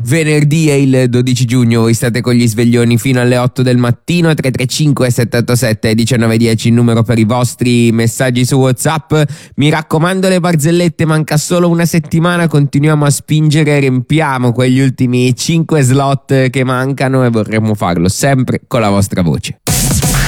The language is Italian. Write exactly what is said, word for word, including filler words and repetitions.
Venerdì è il dodici giugno, voi state con gli sveglioni fino alle otto del mattino. Tre tre cinque sette otto sette uno nove uno zero il numero per i vostri messaggi su WhatsApp. Mi raccomando, le barzellette, manca solo una settimana, continuiamo a spingere, riempiamo quegli ultimi cinque slot che mancano e vorremmo farlo sempre con la vostra voce.